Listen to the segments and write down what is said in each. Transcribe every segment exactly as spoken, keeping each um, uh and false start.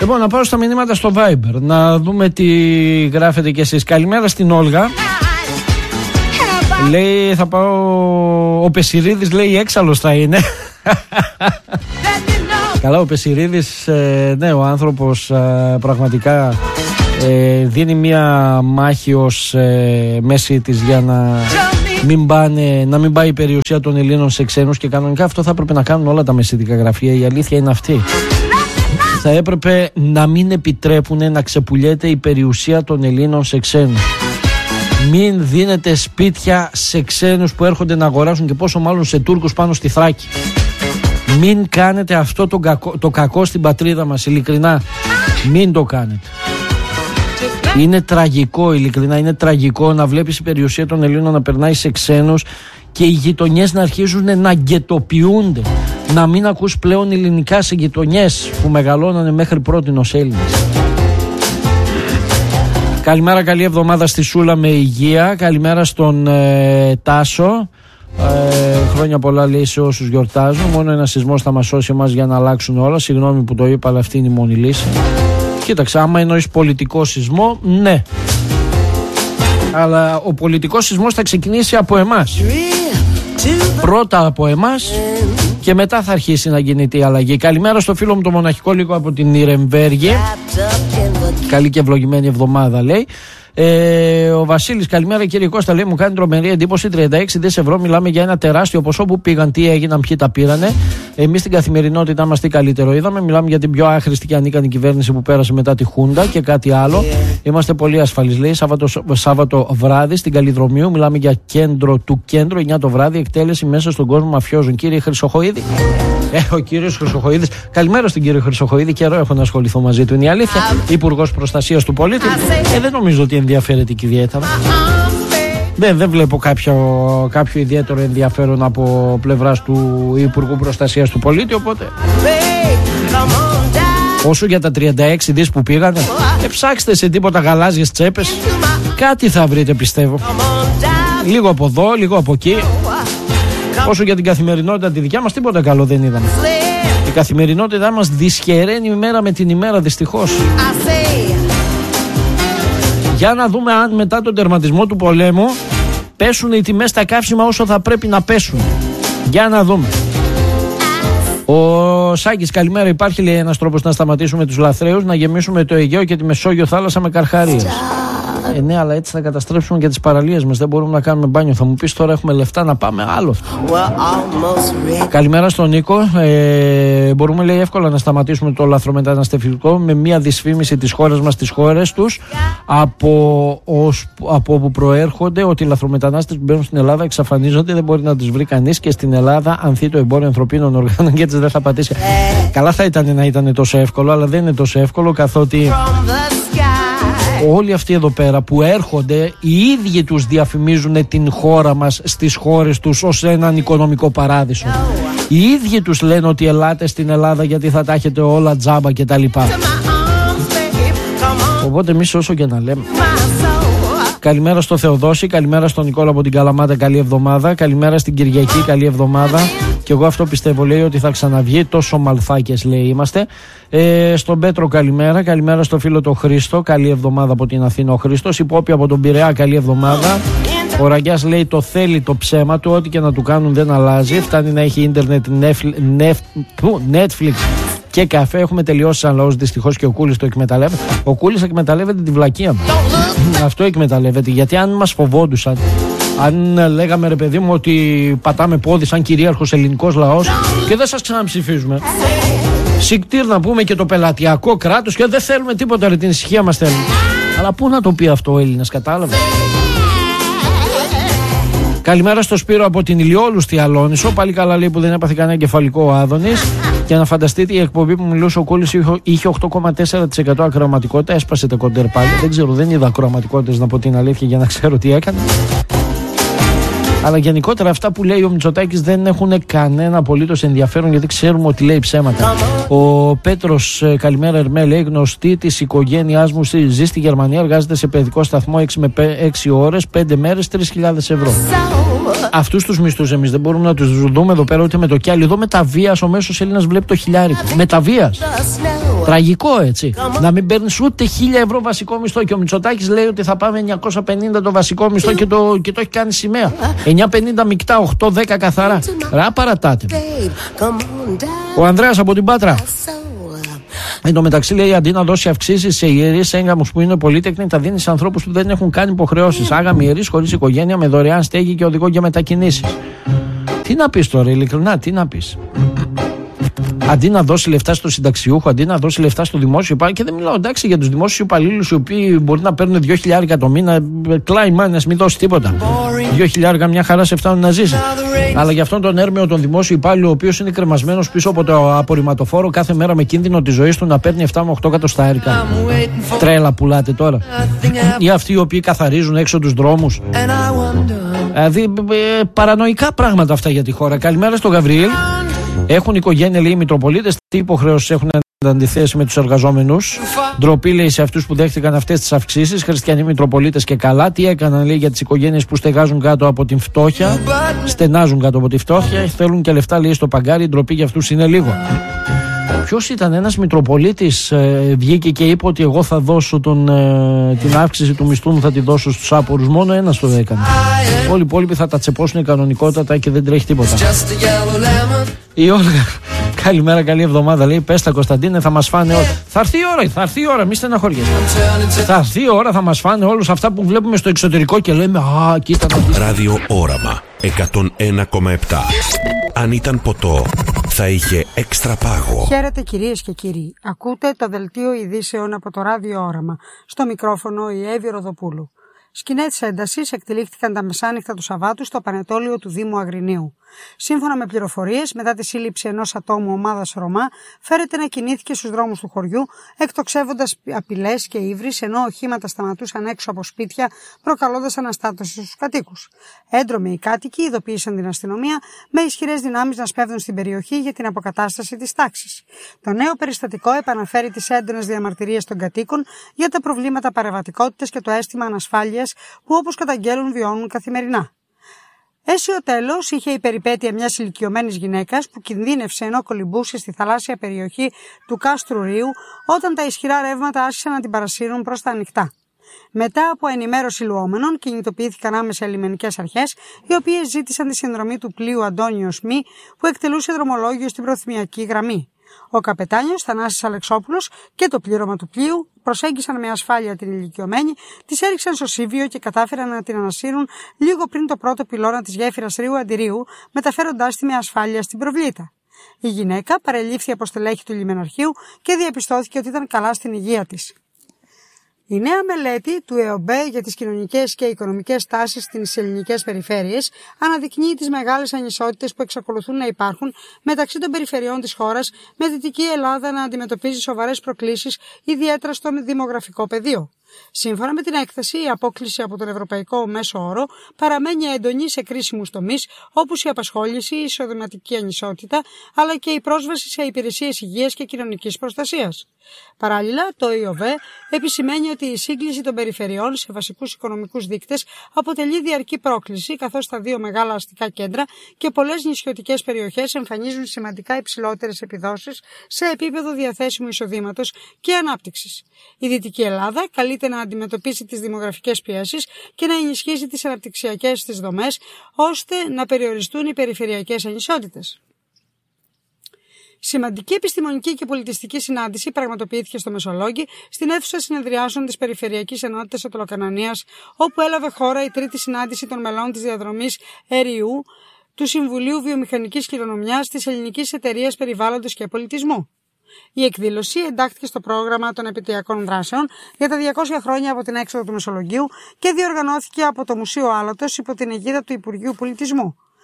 Λοιπόν, να πάω στα μηνύματα στο Viber, να δούμε τι γράφετε κι εσείς. Καλημέρα στην Όλγα. Λέει θα πάω. Ο Πεσιρίδης λέει έξαλλος θα είναι. Καλά, ο Πεσιρίδης, ε, ναι, ο άνθρωπος ε, πραγματικά ε, δίνει μια μάχη ως ε, μέση της για να μην, πάνε, να μην πάει η περιουσία των Ελλήνων σε ξένους, και κανονικά αυτό θα έπρεπε να κάνουν όλα τα μεσητικά γραφεία. Η αλήθεια είναι αυτή. Θα έπρεπε να μην επιτρέπουν να ξεπουλιέται η περιουσία των Ελλήνων σε ξένους. Μην δίνετε σπίτια σε ξένους που έρχονται να αγοράσουν, και πόσο μάλλον σε Τούρκους πάνω στη Θράκη. Μην κάνετε αυτό το κακό, το κακό στην πατρίδα μας, ειλικρινά. Μην το κάνετε. Είναι τραγικό, ειλικρινά, είναι τραγικό να βλέπεις η περιουσία των Ελλήνων να περνάει σε ξένους και οι γειτονιές να αρχίζουν να γκετοποιούνται. Να μην ακούς πλέον ελληνικά σε γειτονιές που μεγαλώνανε μέχρι πρότιν ως Έλληνες. Καλημέρα, καλή εβδομάδα στη Σούλα με υγεία. Καλημέρα στον ε, Τάσο. Ε, χρόνια πολλά λέει σε όσους γιορτάζουν. Μόνο ένα σεισμός θα μας σώσει εμάς για να αλλάξουν όλα. Συγγνώμη που το είπα, αλλά αυτή είναι η μόνη λύση. Κοίταξε, άμα εννοείς πολιτικό σεισμό, ναι. Αλλά ο πολιτικός σεισμός θα ξεκινήσει από εμάς. Πρώτα από εμάς και μετά θα αρχίσει να γίνεται η αλλαγή. Καλημέρα στο φίλο μου το μοναχικό λίγο από την Ιρεμβέργη. Καλή και ευλογημένη εβδομάδα λέει. Ε, ο Βασίλης, καλημέρα κύριε Κώστα, λέει μου κάνει τρομερή εντύπωση. τριάντα έξι δισεκατομμύρια ευρώ, μιλάμε για ένα τεράστιο ποσό. Που πήγαν, τι έγιναν, ποιοι τα πήρανε. Εμείς στην καθημερινότητά μας τι καλύτερο είδαμε. Μιλάμε για την πιο άχρηστη και ανίκανη κυβέρνηση που πέρασε μετά τη Χούντα και κάτι άλλο. Είμαστε πολύ ασφαλείς, λέει. Σάββατο, Σάββατο βράδυ στην Καλλιδρομίου. Μιλάμε για κέντρο του κέντρου, εννιά το βράδυ. Εκτέλεση μέσα στον κόσμο μαφιόζων. Κύριε Χρυσοχοΐδη. Ε, ο κύριος Χρυσοχοΐδης. Καλημέρα στον κύριο Χρυσοχοΐδη. Καιρό έχω να ασχοληθώ μαζί του. Είναι η αλήθεια. Υπουργός Προστασίας του Πολίτη. Ε, δεν νομίζω ότι ενδιαφέρεται και ιδιαίτερα. Δεν, δεν βλέπω κάποιο, κάποιο ιδιαίτερο ενδιαφέρον από πλευράς του Υπουργού Προστασίας του Πολίτη. Οπότε. Όσο για τα τριάντα έξι δις που πήγανε, ε, ψάξτε σε τίποτα γαλάζιες τσέπες. Κάτι θα βρείτε, πιστεύω. Λίγο από εδώ, λίγο από εκεί. Όσο για την καθημερινότητα τη δικιά μας, τίποτα καλό δεν είδαμε. Η καθημερινότητά μας δυσχεραίνει ημέρα με την ημέρα, δυστυχώς. Για να δούμε αν μετά τον τερματισμό του πολέμου πέσουν οι τιμές στα καύσιμα όσο θα πρέπει να πέσουν. Για να δούμε. Ο Σάκης, καλημέρα. Υπάρχει, λέει, ένας τρόπος να σταματήσουμε τους λαθρέους, να γεμίσουμε το Αιγαίο και τη Μεσόγειο θάλασσα με καρχαρίες. Ε, ναι, αλλά έτσι θα καταστρέψουμε και τις παραλίες μας. Δεν μπορούμε να κάνουμε μπάνιο. Θα μου πεις τώρα έχουμε λεφτά να πάμε άλλο αυτό. Καλημέρα στον Νίκο. Ε, μπορούμε, λέει, εύκολα να σταματήσουμε το λαθρομεταναστευτικό με μια δυσφήμιση της χώρας μας στις χώρες τους από, ως, από όπου προέρχονται, ότι οι λαθρομετανάστες που μπαίνουν στην Ελλάδα εξαφανίζονται, δεν μπορεί να τους βρει κανείς και στην Ελλάδα ανθεί το εμπόριο ανθρωπίνων οργάνων και έτσι δεν θα πατήσει. Καλά θα ήταν να ήταν τόσο εύκολο, αλλά δεν είναι τόσο εύκολο, καθότι όλοι αυτοί εδώ πέρα που έρχονται, οι ίδιοι τους διαφημίζουν την χώρα μας στις χώρες τους ως έναν οικονομικό παράδεισο. Οι ίδιοι τους λένε ότι ελάτε στην Ελλάδα γιατί θα τα έχετε όλα τζάμπα κτλ. Οπότε εμείς όσο και να λέμε. Καλημέρα στο Θεοδόση, καλημέρα στον Νικόλα από την Καλαμάτα, καλή εβδομάδα. Καλημέρα στην Κυριακή, καλή εβδομάδα. Και εγώ αυτό πιστεύω, λέει, ότι θα ξαναβγεί. Τόσο μαλθάκες, λέει, είμαστε. Ε, στον Πέτρο, καλημέρα. Καλημέρα στο φίλο το Χρήστο, καλή εβδομάδα από την Αθήνα ο Χρήστος. Υπόπη από τον Πειραιά, καλή εβδομάδα. Ο Ραγκιάς, λέει, το θέλει το ψέμα του, ό,τι και να του κάνουν δεν αλλάζει. Φτάνει να έχει ίντερνετ, Netflix και καφέ. Έχουμε τελειώσει σαν λαός, δυστυχώς, και ο Κούλης το εκμεταλλεύεται. Ο Κούλης εκμεταλλεύεται τη βλακεία μου. Αυτό εκμεταλλεύεται. Γιατί αν μας φοβόντουσαν, αν λέγαμε, ρε παιδί μου, ότι πατάμε πόδι σαν κυρίαρχος ελληνικός λαός και δεν σας ξαναψηφίζουμε. Σικτήρ να πούμε και το πελατειακό κράτος και δεν θέλουμε τίποτα, ρε, την ησυχία μας θέλουμε. Αλλά πού να το πει αυτό ο Έλληνας, κατάλαβε. Καλημέρα στο Σπύρο από την Ηλιόλουστη Αλόνισο. Πάλι καλά, λέει, που δεν έπαθε κανένα κεφαλικό ο Άδωνης. Και να φανταστείτε, η εκπομπή που μιλούσε ο Κούλης είχε οκτώ κόμμα τέσσερα τοις εκατό ακροαματικότητα. Έσπασε το κοντέρ πάλι. Δεν ξέρω, δεν είδα ακροαματικότητες, να πω την αλήθεια, για να ξέρω τι έκανε. Αλλά γενικότερα αυτά που λέει ο Μητσοτάκης δεν έχουν κανένα απολύτως ενδιαφέρον, γιατί ξέρουμε ότι λέει ψέματα. Ο Πέτρος, καλημέρα Ερμέ, λέει γνωστή της οικογένειάς μου, ζει στη Γερμανία, εργάζεται σε παιδικό σταθμό έξι με έξι ώρες, πέντε μέρες, τρεις χιλιάδες ευρώ. Αυτούς τους μισθούς εμείς δεν μπορούμε να τους δούμε εδώ πέρα ούτε με το κιάλι. Εδώ με τα βίας ο μέσος Έλληνας βλέπει το χιλιάρικο. Με τα βίας. Τραγικό, έτσι. Να μην παίρνεις ούτε χίλια ευρώ βασικό μισθό. Και ο Μητσοτάκης λέει ότι θα πάμε εννιακόσια πενήντα το βασικό μισθό και το, και το έχει κάνει σημαία. εννιακόσια πενήντα μεικτά, οκτώ δέκα καθαρά. Ρα παρατάτε. Ο Ανδρέας από την Πάτρα. Εν τω μεταξύ, λέει, αντί να δώσει αυξήσεις σε ιερείς έγκαμους που είναι πολύτεκνοι, τα δίνει σε ανθρώπους που δεν έχουν κάνει υποχρεώσεις. Άγαμοι ιερείς χωρίς οικογένεια, με δωρεάν στέγη και οδηγό για μετακινήσεις. Τι να πεις τώρα, ειλικρινά, τι να πεις. Αντί να δώσει λεφτά στο συνταξιούχο, αντί να δώσει λεφτά στο δημόσιο υπάλληλο, και δεν μιλάω εντάξει για τους δημόσιους υπαλλήλους οι οποίοι μπορεί να παίρνουν δύο χιλιάρικα το μήνα, κλάι μάνας, μην δώσει τίποτα. Δύο χιλιάρικα μια χαρά σε φτάνουν να ζήσει. Αλλά για αυτόν τον έρμεο, τον δημόσιο υπάλληλο, ο οποίος είναι κρεμασμένος πίσω από το απορριμματοφόρο κάθε μέρα με κίνδυνο τη ζωή του να παίρνει επτά με οκτώ εκατοστάρικα. Τρέλα πουλάτε τώρα. Ή αυτοί οι οποίοι καθαρίζουν έξω τους δρόμους. Δηλαδή παρανοϊκά πράγματα αυτά για τη χώρα. Καλημέρα στον Γαβριήλ. Έχουν οικογένεια, λέει, οι Μητροπολίτες. Τι υποχρέωσεις έχουν να αντιθέσει με τους εργαζόμενους. Ντροπή, λέει, σε αυτούς που δέχτηκαν αυτές τις αυξήσεις. Χριστιανοί Μητροπολίτες και καλά. Τι έκαναν, λέει, για τις οικογένειες που στεγάζουν κάτω από την φτώχεια. Στενάζουν κάτω από τη φτώχεια. Θέλουν και λεφτά, λέει, στο παγκάρι. Ντροπή για αυτούς είναι λίγο. Ποιος ήταν ένας Μητροπολίτης, ε, βγήκε και είπε ότι εγώ θα δώσω τον, ε, την αύξηση του μισθού μου, θα τη δώσω στους άπορους. Μόνο ένας το έκανε. Όλοι οι υπόλοιποι θα τα τσεπώσουν κανονικότατα και δεν τρέχει τίποτα. Η Όλγα, καλημέρα, καλή εβδομάδα, λέει. Πες τα, Κωνσταντίνε, θα μας φάνε όλα. Θα έρθει η ώρα, θα έρθει η ώρα, μη στεναχωριέσαι. Θα έρθει η ώρα, θα μας φάνε όλους αυτά που βλέπουμε στο εξωτερικό και λέμε α, κοίτα να δεις. Ράδιο Όραμα εκατόν ένα κόμμα επτά. Αν ήταν ποτό, θα είχε έξτρα πάγο. Χαίρετε κυρίες και κύριοι. Ακούτε το δελτίο ειδήσεων από το Ράδιο Όραμα. Στο μικρόφωνο η Εύη Ροδοπούλου. Σκηνές έντασης εκτελήχθηκαν τα μεσάνυχτα του Σαββάτου στο Πανετόλιο του Δήμου Αγρινίου. Σύμφωνα με πληροφορίες, μετά τη σύλληψη ενός ατόμου ομάδας Ρωμά, φέρεται να κινήθηκε στους δρόμους του χωριού, εκτοξεύοντας απειλές και ύβρις, ενώ οχήματα σταματούσαν έξω από σπίτια, προκαλώντας αναστάτωση στους κατοίκους. Έντρομοι οι κάτοικοι ειδοποίησαν την αστυνομία με ισχυρές δυνάμεις να σπέβδουν στην περιοχή για την αποκατάσταση της τάξης. Το νέο περιστατικό επαναφέρει τις έντονες διαμαρτυρίες των κατοίκων για τα προβλήματα παρεμβατικότητας και το αίσθημα ανασφάλειας που, όπως καταγγέλουν, βιώνουν καθημερινά. Αίσιο τέλος είχε η περιπέτεια μιας ηλικιωμένης γυναίκας που κινδύνευσε ενώ κολυμπούσε στη θαλάσσια περιοχή του Κάστρου Ρίου όταν τα ισχυρά ρεύματα άρχισαν να την παρασύρουν προς τα ανοιχτά. Μετά από ενημέρωση λουόμενων, κινητοποιήθηκαν άμεσα οι λιμενικές αρχές, οι οποίες ζήτησαν τη συνδρομή του πλοίου Αντώνιο Σμί που εκτελούσε δρομολόγιο στην προθυμιακή γραμμή. Ο καπετάνιος Θανάσης Αλεξόπουλος και το πλήρωμα του πλοίου προσέγγισαν με ασφάλεια την ηλικιωμένη, της έριξαν στο Σίβιο και κατάφεραν να την ανασύρουν λίγο πριν το πρώτο πυλώνα της γέφυρας Ρίου Αντιρίου, μεταφέροντάς τη με ασφάλεια στην Προβλήτα. Η γυναίκα παρελήφθη από στελέχη του λιμεναρχείου και διαπιστώθηκε ότι ήταν καλά στην υγεία της. Η νέα μελέτη του ΕΟΜΠΕ για τις κοινωνικές και οικονομικές τάσεις στις ελληνικές περιφέρειες αναδεικνύει τις μεγάλες ανισότητες που εξακολουθούν να υπάρχουν μεταξύ των περιφερειών της χώρας, με Δυτική Ελλάδα να αντιμετωπίζει σοβαρές προκλήσεις, ιδιαίτερα στο δημογραφικό πεδίο. Σύμφωνα με την έκθεση, η απόκλιση από τον ευρωπαϊκό μέσο όρο παραμένει έντονη σε κρίσιμους τομείς όπως η απασχόληση, η εισοδηματική ανισότητα, αλλά και η πρόσβαση σε υπηρεσίες υγείας και κοινωνικής προστασίας. Παράλληλα, το ΙΟΒΕ επισημαίνει ότι η σύγκληση των περιφερειών σε βασικούς οικονομικούς δείκτες αποτελεί διαρκή πρόκληση, καθώς τα δύο μεγάλα αστικά κέντρα και πολλές νησιωτικές περιοχές εμφανίζουν σημαντικά υψηλότερες επιδόσεις σε επίπεδο διαθέσιμου εισοδήματος και ανάπτυξης. Η Δυτική Ελλάδα καλείται να αντιμετωπίσει τις δημογραφικές πιέσεις και να ενισχύσει τις αναπτυξιακές της δομές, ώστε να περιοριστούν οι περιφερειακές ανισότητες. Σημαντική επιστημονική και πολιτιστική συνάντηση πραγματοποιήθηκε στο Μεσολόγγι, στην αίθουσα συνεδριάσεων της Περιφερειακής Ενότητας Αττολοκανανίας, όπου έλαβε χώρα η τρίτη συνάντηση των μελών της διαδρομής ΕΡΙΟΥ του Συμβουλίου Βιομηχανικής Κληρονομιάς της Ελληνικής Εταιρείας Περιβάλλοντος και Πολιτισμού. Η εκδήλωση εντάχθηκε στο πρόγραμμα των επαιτειακών δράσεων για τα διακόσια χρόνια από την έξοδο του Μεσολογγίου και διοργανώθηκε από το Μουσείο Άλατος υπό την αιγίδα του Υπουργείου Πολιτισμού.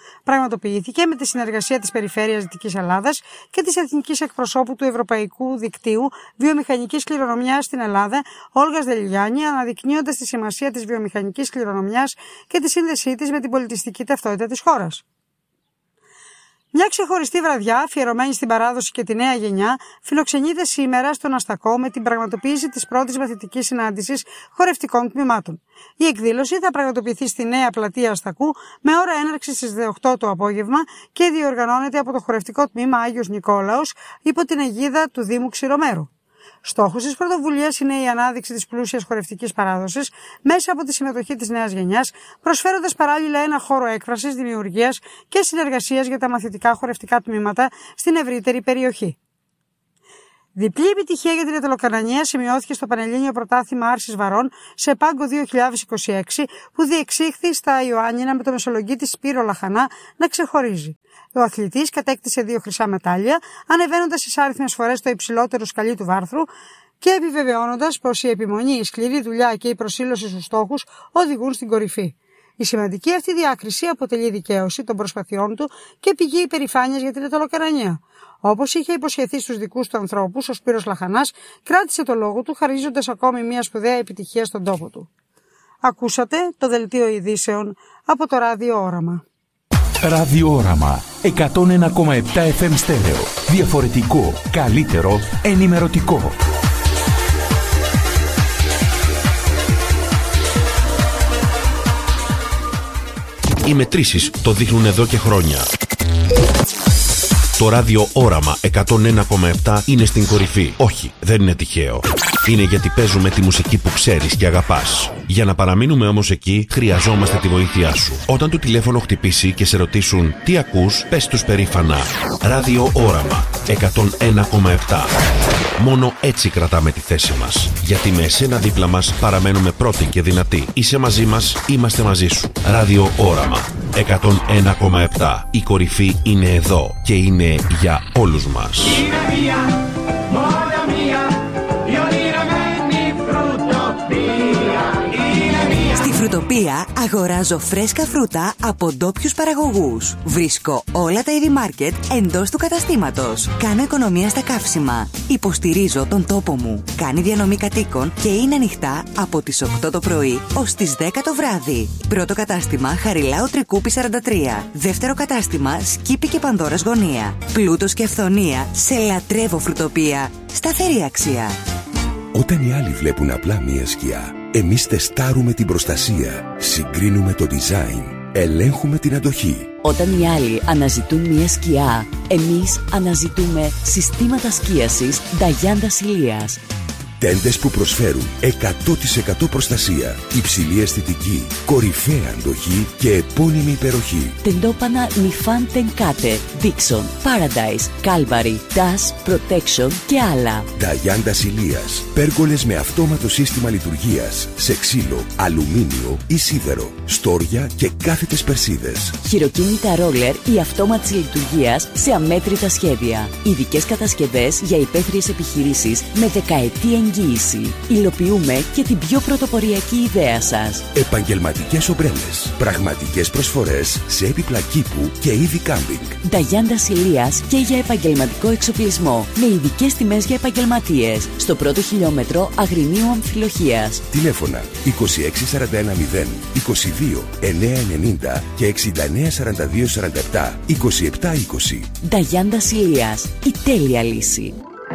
πραγματοποιήθηκε με τη συνεργασία της Περιφέρειας Δυτικής Ελλάδας και της Εθνικής Εκπροσώπου του Ευρωπαϊκού Δικτύου Βιομηχανικής Κληρονομιάς στην Ελλάδα, Όλγας Δελιγιάννη, αναδεικνύοντας τη σημασία της βιομηχανικής κληρονομιάς και τη σύνδεσή της με την πολιτιστική ταυτότητα της χώρας. Μια ξεχωριστή βραδιά, αφιερωμένη στην παράδοση και τη νέα γενιά, φιλοξενείται σήμερα στον Αστακό με την πραγματοποίηση της πρώτης μαθητικής συνάντησης χορευτικών τμήματων. Η εκδήλωση θα πραγματοποιηθεί στη νέα πλατεία Αστακού με ώρα έναρξης στις οκτώ το απόγευμα και διοργανώνεται από το χορευτικό τμήμα Άγιος Νικόλαος υπό την αιγίδα του Δήμου Ξηρομέρου. Στόχος της πρωτοβουλίας είναι η ανάδειξη της πλούσιας χορευτικής παράδοσης μέσα από τη συμμετοχή της νέας γενιάς, προσφέροντας παράλληλα ένα χώρο έκφρασης, δημιουργίας και συνεργασίας για τα μαθητικά χορευτικά τμήματα στην ευρύτερη περιοχή. Διπλή επιτυχία για την Ιταλοκανανία σημειώθηκε στο Πανελλήνιο Πρωτάθλημα Άρσης Βαρών σε Πάγκο δύο χιλιάδες είκοσι έξι, που διεξήχθη στα Ιωάννινα με το μεσολογγίτη Σπύρο Λαχανά να ξεχωρίζει. Ο αθλητής κατέκτησε δύο χρυσά μετάλλια, ανεβαίνοντας τις άριθμες φορές το υψηλότερο σκαλί του βάρθρου και επιβεβαιώνοντας πως η επιμονή, η σκληρή δουλειά και η προσήλωση στους στόχους οδηγούν στην κορυφή. Η σημαντική αυτή διάκριση αποτελεί δικαίωση των προσπαθειών του και πηγή υπερηφάνειας για την Ιταλοκανανία. Όπως είχε υποσχεθεί στους δικούς του ανθρώπους, ο Σπύρος Λαχανάς κράτησε το λόγο του, χαρίζοντας ακόμη μια σπουδαία επιτυχία στον τόπο του. Ακούσατε το δελτίο ειδήσεων από το Ράδιο Όραμα. Ράδιο Όραμα εκατόν ένα κόμμα επτά εφ εμ στέρεο. Διαφορετικό, καλύτερο, ενημερωτικό. Οι μετρήσεις το δείχνουν εδώ και χρόνια. Το Ράδιο Όραμα εκατόν ένα κόμμα επτά είναι στην κορυφή. Όχι, δεν είναι τυχαίο. Είναι γιατί παίζουμε τη μουσική που ξέρεις και αγαπάς. Για να παραμείνουμε όμως εκεί, χρειαζόμαστε τη βοήθειά σου. Όταν το τηλέφωνο χτυπήσει και σε ρωτήσουν τι ακούς, πες τους περήφανα Ράδιο Όραμα εκατόν ένα κόμμα επτά. Μόνο έτσι κρατάμε τη θέση μας. Γιατί με εσένα δίπλα μας παραμένουμε πρώτοι και δυνατοί. Είσαι μαζί μας, είμαστε μαζί σου. Ράδιο Όραμα εκατόν ένα κόμμα επτά. Η κορυφή είναι εδώ και είναι για όλους μας. Στη Φρουτοπία αγοράζω φρέσκα φρούτα από ντόπιους παραγωγούς. Βρίσκω όλα τα είδη μάρκετ εντός του καταστήματος. Κάνω οικονομία στα καύσιμα. Υποστηρίζω τον τόπο μου. Κάνει διανομή κατοίκων και είναι ανοιχτά από τις οκτώ το πρωί ως τις δέκα το βράδυ. Πρώτο κατάστημα Χαριλάου Τρικούπη σαράντα τρία. Δεύτερο κατάστημα Σκύπη και Πανδώρας Γωνία. Πλούτος και αυθονία. Σε λατρεύω Φρουτοπία. Σταθερή αξία. Όταν οι άλλοι βλέπουν απλά μία σκιά, εμείς τεστάρουμε την προστασία, συγκρίνουμε το design, ελέγχουμε την αντοχή. Όταν οι άλλοι αναζητούν μια σκιά, εμείς αναζητούμε συστήματα σκίασης Νταγιάντα Ηλίας. Τέντες που προσφέρουν εκατό τοις εκατό προστασία, υψηλή αισθητική, κορυφαία αντοχή και επώνυμη υπεροχή. Τεντόπανα Νιφάν Τενκάτε, Dixon, Paradise, Calvary, Dash, Protection και άλλα. Νταγιάντα Ηλίας. Πέργολες με αυτόματο σύστημα λειτουργίας σε ξύλο, αλουμίνιο ή σίδερο, στόρια και κάθετες περσίδες. Χειροκίνητα ρόλερ ή αυτόματης λειτουργίας σε αμέτρητα σχέδια. Ειδικές κατασκευές για υπαίθριες επιχειρήσεις με δεκαετή εγγύηση. Υλοποιούμε και την πιο πρωτοποριακή ιδέα σας. Επαγγελματικές ομπρέλες. Πραγματικές προσφορές σε έπιπλα κήπου και είδη κάμπινγκ. Νταγιάντα Ηλίας και για επαγγελματικό εξοπλισμό. Με ειδικές τιμές για επαγγελματίες. Στο πρώτο χιλιόμετρο Αγρινίου Αμφιλοχίας. Τηλέφωνα είκοσι έξι σαράντα ένα μηδέν, είκοσι δύο εννιακόσια ενενήντα και εξήντα εννέα σαράντα δύο σαράντα επτά είκοσι επτά είκοσι. Νταγιάντα Ηλίας. Η τέλεια λύση.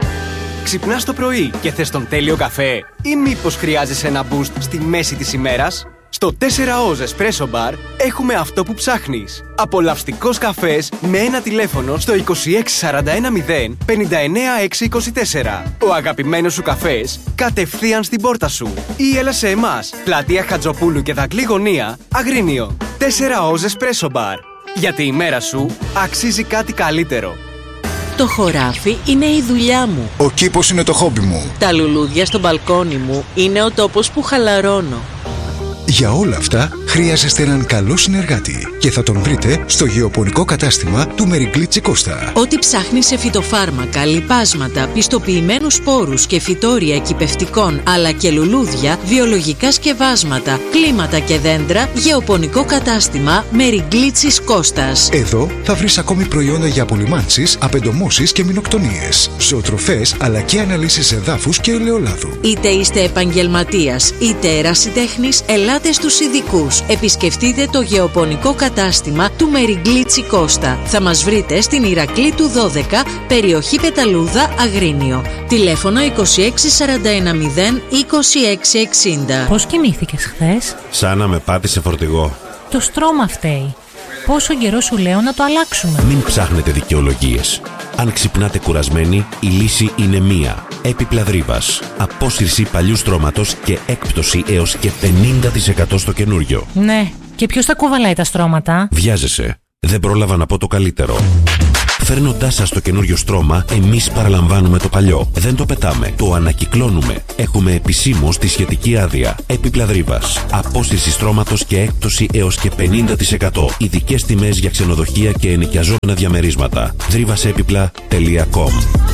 Ξυπνάς το πρωί και θες τον τέλειο καφέ ή μήπως χρειάζεσαι ένα boost στη μέση της ημέρας? Στο τέσσερα Oz Espresso Bar έχουμε αυτό που ψάχνεις. Απολαυστικός καφές με ένα τηλέφωνο στο είκοσι έξι σαράντα ένα μηδέν πενήντα εννέα έξι είκοσι τέσσερα. Ο αγαπημένος σου καφές κατευθείαν στην πόρτα σου. Ή έλα σε εμάς, πλατεία Χατζοπούλου και Δακλή Γωνία, Αγρίνιο. τέσσερα Oz Espresso Bar. Γιατί η μέρα σου αξίζει κάτι καλύτερο. Το χωράφι είναι η δουλειά μου. Ο κήπος είναι το χόμπι μου. Τα λουλούδια στο μπαλκόνι μου είναι ο τόπος που χαλαρώνω. Για όλα αυτά χρειάζεστε έναν καλό συνεργάτη και θα τον βρείτε στο γεωπονικό κατάστημα του Μεριγκλίτσι Κώστα. Ό,τι ψάχνεις σε φυτοφάρμακα, λιπάσματα, πιστοποιημένους σπόρους και φυτόρια εκυπευτικών αλλά και λουλούδια, βιολογικά σκευάσματα, κλίματα και δέντρα, γεωπονικό κατάστημα Μεριγκλίτσι Κώστας. Εδώ θα βρεις ακόμη προϊόντα για απολυμάνσεις, απεντομώσεις και μηνοκτονίες, ζωοτροφές αλλά και αναλύσεις εδάφους και ελαιολάδου. Είτε είστε επαγγελματίας είτε ερασιτέχνης, ελάτε στους ειδικούς. Επισκεφτείτε το γεωπονικό κατάστημα του Μεριγκλίτσι Κώστα. Θα μας βρείτε στην Ηρακλήτου δώδεκα, περιοχή Πεταλούδα, Αγρίνιο. Τηλέφωνο είκοσι έξι σαράντα ένα μηδέν είκοσι έξι εξήντα. Πώς κοιμήθηκες χθες? Σαν να με πάτησε φορτηγό. Το στρώμα φταίει. Πόσο καιρό σου λέω να το αλλάξουμε? Μην ψάχνετε δικαιολογίες. Αν ξυπνάτε κουρασμένοι, η λύση είναι μία. Έπιπλα Δρίβας. Απόσυρση παλιού στρώματος και έκπτωση έως και πενήντα τοις εκατό στο καινούριο. Ναι, και ποιος τα κουβαλάει τα στρώματα? Βιάζεσαι. Δεν πρόλαβα να πω το καλύτερο. Φέρνοντάς σας το καινούριο στρώμα, εμείς παραλαμβάνουμε το παλιό. Δεν το πετάμε, το ανακυκλώνουμε. Έχουμε επισήμως τη σχετική άδεια. Έπιπλα Δρίβας. Απόσυρση στρώματος και έκπτωση έως και πενήντα τοις εκατό. Ειδικές τιμές για ξενοδοχεία και ενοικιαζόμενα διαμερίσματα. δρύβασέπιπλα τελεία κομ.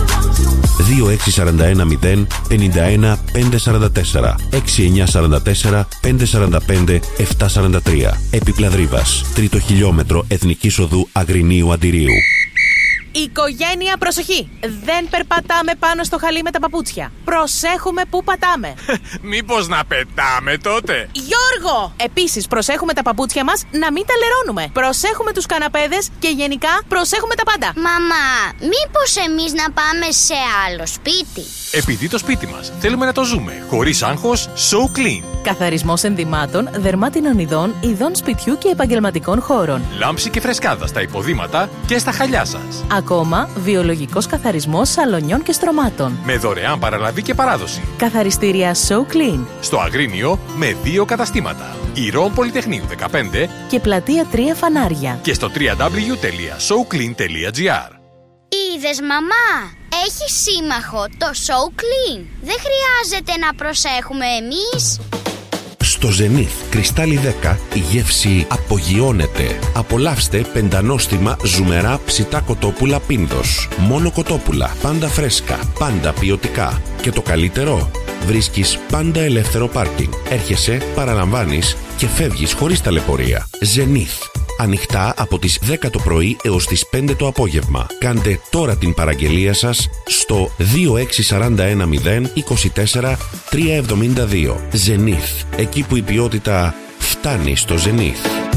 δύο έξι σαράντα ένα μηδέν πενήντα ένα πεντακόσια σαράντα τέσσερα έξι εννιά σαράντα τέσσερα πεντακόσια σαράντα πέντε επτακόσια σαράντα τρία. Έπιπλα Δρίβας. Τρίτο χιλιόμετρο Εθνικής Οδού Αγρινίου Αντιρίου. Οικογένεια, προσοχή! Δεν περπατάμε πάνω στο χαλί με τα παπούτσια. Προσέχουμε πού πατάμε. Μήπως να πετάμε τότε? Γιώργο! Επίσης, προσέχουμε τα παπούτσια μας να μην τα λερώνουμε. Προσέχουμε τους καναπέδες και γενικά προσέχουμε τα πάντα. Μαμά, μήπως εμείς να πάμε σε άλλο σπίτι? Επειδή το σπίτι μας θέλουμε να το ζούμε χωρίς άγχος, So Clean. Καθαρισμός ενδυμάτων, δερμάτινων ειδών, ειδών σπιτιού και επαγγελματικών χώρων. Λάμψη και φρεσκάδα στα υποδήματα και στα χαλιά σας. Ακόμα, βιολογικός καθαρισμός σαλονιών και στρωμάτων. Με δωρεάν παραλαβή και παράδοση. Καθαριστήρια So Clean. Στο Αγρίνιο με δύο καταστήματα. Ηρών Πολυτεχνείου δεκαπέντε και Πλατεία τρία Φανάρια. Και στο double-u double-u double-u τελεία so clean τελεία gr. Είδες, μαμά, έχει σύμμαχο το So Clean. Δεν χρειάζεται να προσέχουμε εμείς. Στο Zenith Κρυστάλλι δέκα η γεύση απογειώνεται. Απολαύστε πεντανόστιμα ζουμερά ψητά κοτόπουλα Πίνδος. Μόνο κοτόπουλα, πάντα φρέσκα, πάντα ποιοτικά. Και το καλύτερο, βρίσκεις πάντα ελεύθερο πάρκινγκ. Έρχεσαι, παραλαμβάνεις και φεύγεις χωρίς ταλαιπωρία. Zenith. Ανοιχτά από τις δέκα το πρωί έως τις πέντε το απόγευμα. Κάντε τώρα την παραγγελία σας στο δύο έξι σαράντα ένα μηδέν είκοσι τέσσερα τριακόσια εβδομήντα δύο. Zenith. Εκεί που η ποιότητα φτάνει στο Zenith.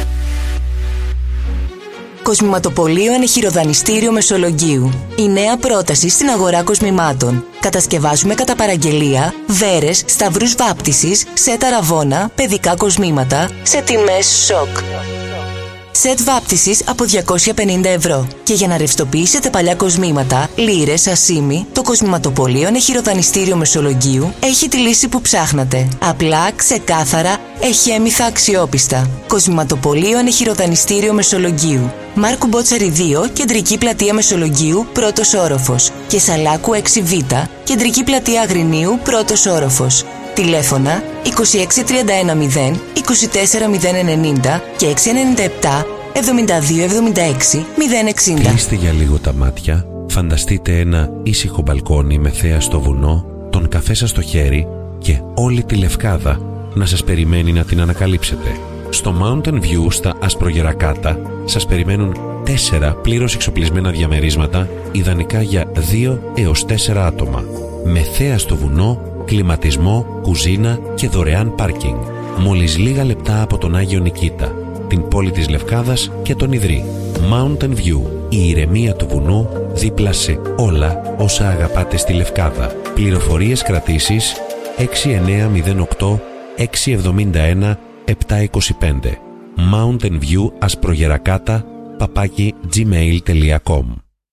Κοσμηματοπωλείο Ενεχειροδανιστήριο Μεσολογγίου. Η νέα πρόταση στην αγορά κοσμημάτων. Κατασκευάζουμε κατά παραγγελία βέρες, σταυρούς βάπτισης, σετ αραβώνα, παιδικά κοσμήματα σε τιμές σοκ. Σετ βάπτισης από διακόσια πενήντα ευρώ. Και για να ρευστοποιήσετε παλιά κοσμήματα, λίρες, ασίμι, το Κοσμηματοπωλείο Ενεχειροδανιστήριο Μεσολογγίου έχει τη λύση που ψάχνατε. Απλά, ξεκάθαρα, εχέμηθα, αξιόπιστα. Κοσμηματοπωλείο Ενεχειροδανιστήριο Μεσολογγίου. Μάρκου Μπότσαρη δύο, Κεντρική Πλατεία Μεσολογγίου, πρώτος όροφος. Και Σαλάκου έξι β, Κεντρική Πλατεία Αγρινίου, πρώτος όροφος. Τηλέφωνα είκοσι έξι τριάντα ένα μηδέν είκοσι τέσσερα μηδέν ενενήντα και έξι ενενήντα επτά εβδομήντα δύο εβδομήντα έξι μηδέν εξήντα. Κλείστε για λίγο τα μάτια, φανταστείτε ένα ήσυχο μπαλκόνι με θέα στο βουνό, τον καφέ σας στο χέρι και όλη τη Λευκάδα να σας περιμένει να την ανακαλύψετε. Στο Mountain View στα Ασπρογερακάτα σας περιμένουν τέσσερα πλήρως εξοπλισμένα διαμερίσματα, ιδανικά για δύο έως τέσσερα άτομα. Με θέα στο βουνό, κλιματισμό, κουζίνα και δωρεάν πάρκινγκ. Μόλις λίγα λεπτά από τον Άγιο Νικήτα, την πόλη της Λευκάδας και τον Ιδρύ. Mountain View, η ηρεμία του βουνού δίπλα σε όλα όσα αγαπάτε στη Λευκάδα. Πληροφορίες κρατήσεις έξι εννιά μηδέν οκτώ έξι εβδομήντα ένα επτακόσια είκοσι πέντε. Mountain View Ασπρογερακάτα παπάκι gmail τελεία com.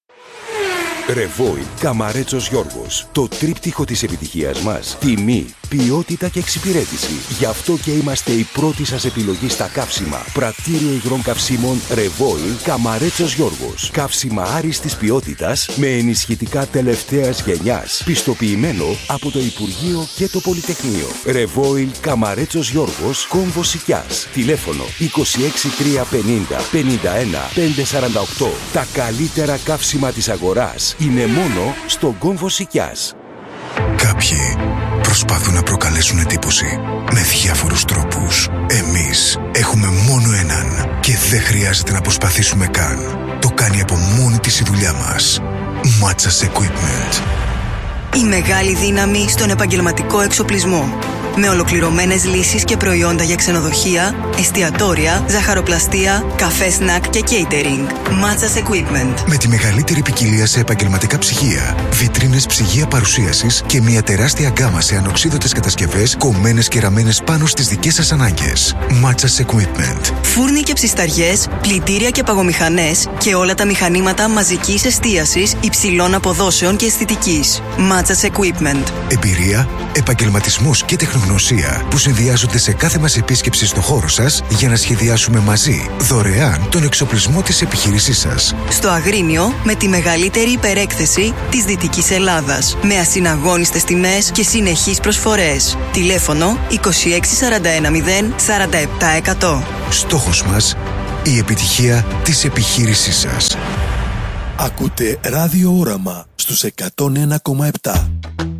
Ρεβόι Καμαρέτσος Γιώργος. Το τρίπτυχο της επιτυχίας μας. Τιμή, ποιότητα και εξυπηρέτηση. Γι' αυτό και είμαστε η πρώτη σας επιλογή στα καύσιμα. Πρατήριο υγρών καυσίμων Revoil Καμαρέτσος Γιώργος. Καύσιμα άριστης ποιότητας με ενισχυτικά τελευταίας γενιάς. Πιστοποιημένο από το Υπουργείο και το Πολυτεχνείο. Revoil Καμαρέτσος Γιώργος, Κόμβος Σικιάς. Τηλέφωνο είκοσι έξι τριακόσια πενήντα πενήντα ένα πεντακόσια σαράντα οκτώ. Τα καλύτερα καύσιμα της αγοράς είναι μόνο στον Κόμβο Σικιάς. Κάποιοι προσπαθούν να προκαλέσουν εντύπωση με διάφορους τρόπους. Εμείς έχουμε μόνο έναν και δεν χρειάζεται να προσπαθήσουμε καν. Το κάνει από μόνη της η δουλειά μας. Matsas Equipment. Η μεγάλη δύναμη στον επαγγελματικό εξοπλισμό. Με ολοκληρωμένες λύσεις και προϊόντα για ξενοδοχεία, εστιατόρια, ζαχαροπλαστεία, καφέ σνακ και catering. Matsas Equipment. Με τη μεγαλύτερη ποικιλία σε επαγγελματικά ψυγεία, βιτρίνες ψυγεία παρουσίασης και μια τεράστια γκάμα σε ανοξίδωτες κατασκευές κομμένες και ραμμένες πάνω στις δικές σας ανάγκες. Matsas Equipment. Φούρνοι και ψισταριές, πλυντήρια και παγομηχανές και όλα τα μηχανήματα μαζικής εστίασης υψηλών αποδόσεων και αισθητικής. Matsas Equipment. Εμπειρία, επαγγελματισμός και τεχνολογία που συνδυάζονται σε κάθε μας επίσκεψη στο χώρο σας για να σχεδιάσουμε μαζί δωρεάν τον εξοπλισμό της επιχείρησής σας. Στο Αγρίνιο με τη μεγαλύτερη υπερέκθεση της Δυτικής Ελλάδας. Με ασυναγώνιστες τιμές και συνεχείς προσφορές. Τηλέφωνο είκοσι έξι σαράντα ένα μηδέν σαράντα επτά εκατό. Στόχος μας, η επιτυχία της επιχείρησής σας. Ακούτε Ράδιο Όραμα στους εκατόν ένα κόμμα επτά.